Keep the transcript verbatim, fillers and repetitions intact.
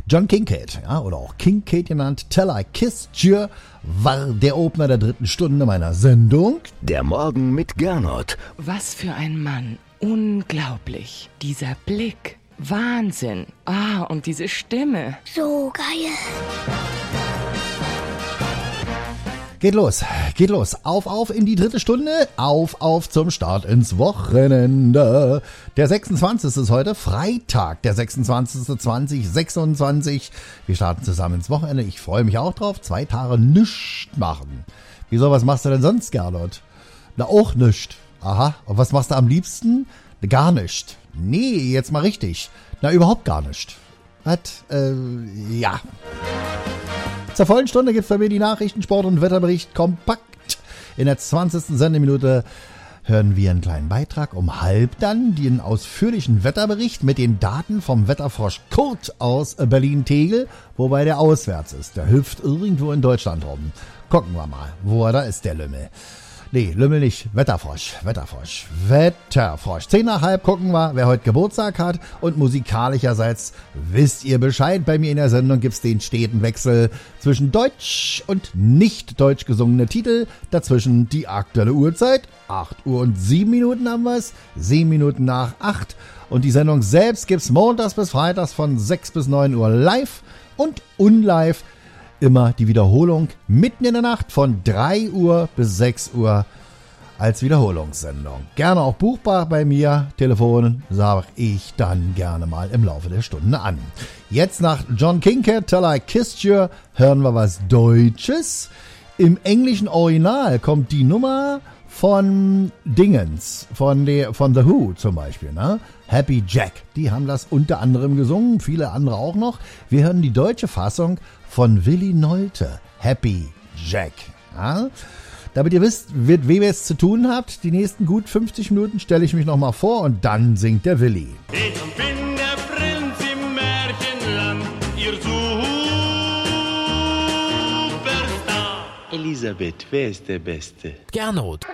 John Kincaid, ja, oder auch Kincaid genannt, Till I Kissed You, war der Opener der dritten Stunde meiner Sendung. Der Morgen mit Gernot. Was für ein Mann. Unglaublich. Dieser Blick. Wahnsinn. Ah, und diese Stimme. So geil. Geht los, geht los. Auf, auf in die dritte Stunde. Auf, auf zum Start ins Wochenende. Der sechsundzwanzigste ist heute Freitag, der sechsundzwanzigste zwanzig sechsundzwanzig. Wir starten zusammen ins Wochenende. Ich freue mich auch drauf. Zwei Tage nichts machen. Wieso, was machst du denn sonst, Gernot? Na, auch nichts. Aha, und was machst du am liebsten? Gar nichts. Nee, jetzt mal richtig. Na, überhaupt gar nichts. Was? Äh, ja. Zur vollen Stunde gibt's bei mir die Nachrichten, Sport und Wetterbericht kompakt. In der zwanzigsten Sendeminute hören wir einen kleinen Beitrag. Um halb dann den ausführlichen Wetterbericht mit den Daten vom Wetterfrosch Kurt aus Berlin-Tegel, wobei der auswärts ist. Der hüpft irgendwo in Deutschland rum. Gucken wir mal, wo er da ist, der Lümmel. Nee, Lümmel nicht. Wetterfrosch, Wetterfrosch, Wetterfrosch. Zehn nach halb gucken wir, wer heute Geburtstag hat. Und musikalischerseits wisst ihr Bescheid. Bei mir in der Sendung gibt's den steten Wechsel zwischen deutsch und nicht deutsch gesungene Titel. Dazwischen die aktuelle Uhrzeit. acht Uhr und sieben Minuten haben wir's. sieben Minuten nach acht. Und die Sendung selbst gibt's montags bis freitags von sechs bis neun Uhr live und unlive. Immer die Wiederholung mitten in der Nacht von drei Uhr bis sechs Uhr als Wiederholungssendung. Gerne auch buchbar bei mir. Telefon sage ich dann gerne mal im Laufe der Stunde an. Jetzt nach John Kincaid, Till I Kissed You, hören wir was Deutsches. Im englischen Original kommt die Nummer von Dingens, von, der, von The Who zum Beispiel, ne? Happy Jack. Die haben das unter anderem gesungen, viele andere auch noch. Wir hören die deutsche Fassung von Willi Nolte, Happy Jack. Ja? Damit ihr wisst, mit wem ihr es zu tun habt, die nächsten gut fünfzig Minuten stelle ich mich nochmal vor und dann singt der Willi. Ich bin der Prinz im Märchenland, ihr Superstar. Elisabeth, wer ist der Beste? Gernot.